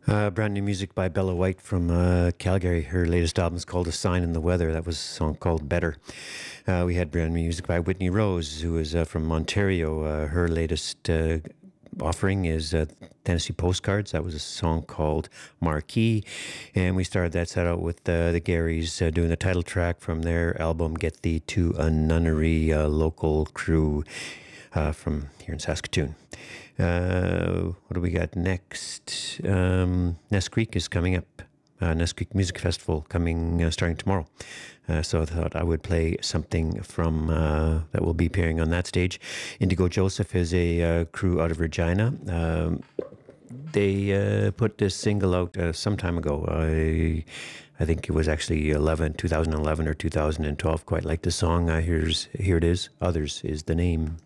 Brand new music by Bella White from Calgary. Her latest album is called A Sign in the Weather. That was a song called Better. We had brand new music by Whitney Rose, who is from Ontario. Her latest offering is Tennessee Postcards. That was a song called Marquee. And we started that set out with the Garys doing the title track from their album Get Thee to a Nunnery, local crew from here in Saskatoon. What do we got next? Nest Creek is coming up. Nest Creek Music Festival coming starting tomorrow. So I thought I would play something from that will be appearing on that stage. Indigo Joseph is a crew out of Regina. They put this single out some time ago. I think it was actually 2011 or 2012. Quite like the song. Here it is. Others is the name.